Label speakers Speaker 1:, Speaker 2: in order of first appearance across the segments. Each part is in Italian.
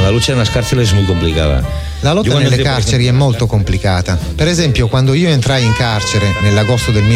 Speaker 1: la lucha en las cárceles es muy complicada.
Speaker 2: La lotta nelle carceri è molto complicata. Per esempio, quando io entrai in carcere nell'agosto del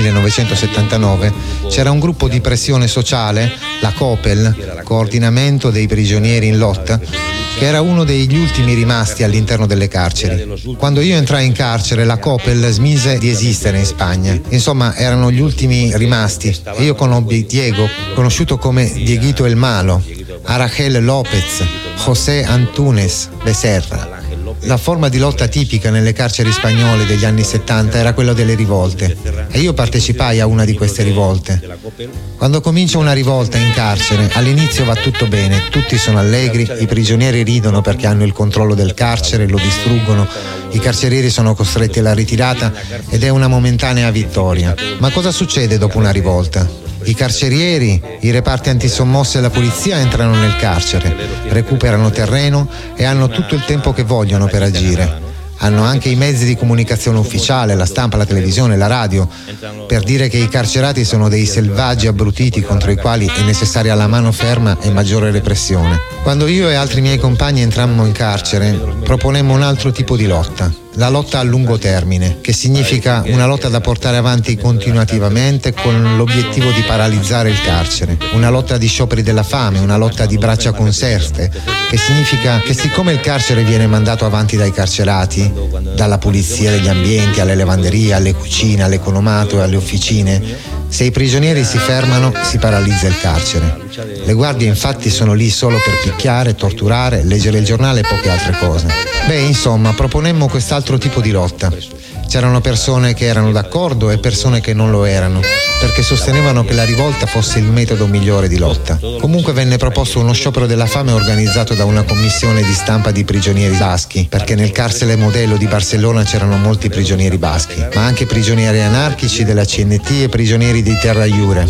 Speaker 2: 1979, c'era un gruppo di pressione sociale, la COPEL, Coordinamento dei prigionieri in lotta, che era uno degli ultimi rimasti all'interno delle carceri. Quando io entrai in carcere, la COPEL smise di esistere in Spagna. Insomma, erano gli ultimi rimasti. E io conobbi Diego, conosciuto come Dieguito el Malo, Aracel López, José Antúnez Becerra. La forma di lotta tipica nelle carceri spagnole degli anni 70 era quella delle rivolte, e io partecipai a una di queste rivolte. Quando comincia una rivolta in carcere, all'inizio va tutto bene, tutti sono allegri, i prigionieri ridono perché hanno il controllo del carcere, lo distruggono, i carcerieri sono costretti alla ritirata ed è una momentanea vittoria. Ma cosa succede dopo una rivolta? I carcerieri, i reparti antisommosse e la polizia entrano nel carcere, recuperano terreno e hanno tutto il tempo che vogliono per agire. Hanno anche i mezzi di comunicazione ufficiale, la stampa, la televisione, la radio, per dire che i carcerati sono dei selvaggi abbrutiti contro i quali è necessaria la mano ferma e maggiore repressione. Quando io e altri miei compagni entrammo in carcere, proponemmo un altro tipo di lotta. La lotta a lungo termine, che significa una lotta da portare avanti continuativamente con l'obiettivo di paralizzare il carcere, una lotta di scioperi della fame, una lotta di braccia conserte, che significa che siccome il carcere viene mandato avanti dai carcerati, dalla pulizia degli ambienti alle lavanderie, alle cucine, all'economato e alle officine, se i prigionieri si fermano, si paralizza il carcere. Le guardie infatti sono lì solo per picchiare, torturare, leggere il giornale e poche altre cose. Insomma, proponemmo quest'altro tipo di lotta. C'erano persone che erano d'accordo e persone che non lo erano, perché sostenevano che la rivolta fosse il metodo migliore di lotta. Comunque venne proposto uno sciopero della fame organizzato da una commissione di stampa di prigionieri baschi, perché nel carcere modello di Barcellona c'erano molti prigionieri baschi, ma anche prigionieri anarchici della CNT e prigionieri di Terra Iure.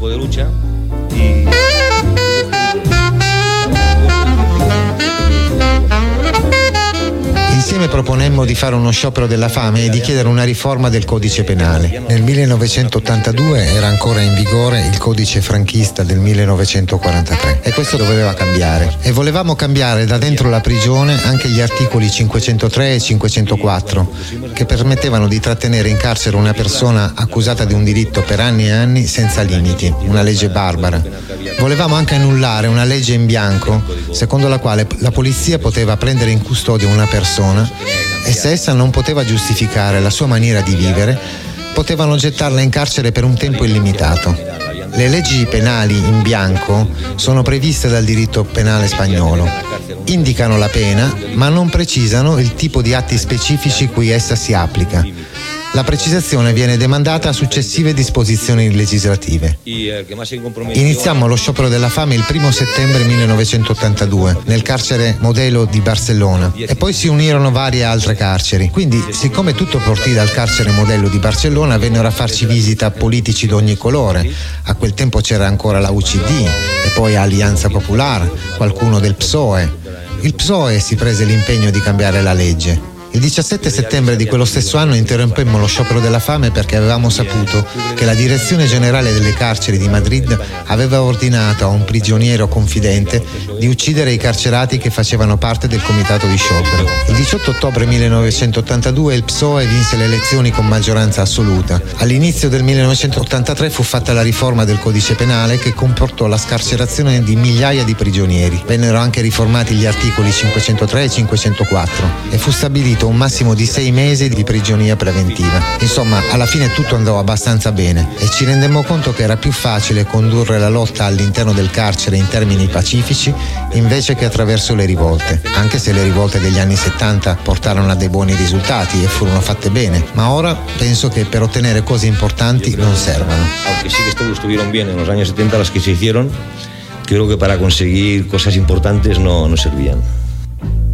Speaker 2: Insieme proponemmo di fare uno sciopero della fame e di chiedere una riforma del codice penale. Nel 1982 era ancora in vigore il codice franchista del 1943 e questo doveva cambiare. E volevamo cambiare da dentro la prigione anche gli articoli 503 e 504 che permettevano di trattenere in carcere una persona accusata di un delitto per anni e anni senza limiti, una legge barbara. Volevamo anche annullare una legge in bianco secondo la quale la polizia poteva prendere in custodia una persona e se essa non poteva giustificare la sua maniera di vivere, potevano gettarla in carcere per un tempo illimitato. Le leggi penali in bianco sono previste dal diritto penale spagnolo. Indicano la pena, ma non precisano il tipo di atti specifici cui essa si applica. La precisazione viene demandata a successive disposizioni legislative. Iniziammo lo sciopero della fame il 1 settembre 1982 nel carcere modello di Barcellona e poi si unirono varie altre carceri. Quindi, siccome tutto partì dal carcere modello di Barcellona, vennero a farci visita politici d'ogni colore. A quel tempo c'era ancora la UCD e poi Alianza Popular, qualcuno del PSOE. Il PSOE si prese l'impegno di cambiare la legge. Il 17 settembre di quello stesso anno interrompemmo lo sciopero della fame perché avevamo saputo che la Direzione Generale delle Carceri di Madrid aveva ordinato a un prigioniero confidente di uccidere i carcerati che facevano parte del comitato di sciopero. Il 18 ottobre 1982 il PSOE vinse le elezioni con maggioranza assoluta. All'inizio del 1983 fu fatta la riforma del codice penale che comportò la scarcerazione di migliaia di prigionieri. Vennero anche riformati gli articoli 503 e 504 e fu stabilito un massimo di 6 mesi di prigionia preventiva. Insomma, alla fine tutto andò abbastanza bene e ci rendemmo conto che era più facile condurre la lotta all'interno del carcere in termini pacifici invece che attraverso le rivolte, anche se le rivolte degli anni 70 portarono a dei buoni risultati e furono fatte bene, ma ora penso che per ottenere cose importanti non servano.
Speaker 1: Aunque sí que estuvieron bien en los años 70 las que se hicieron, creo que para conseguir cosas importantes no servían.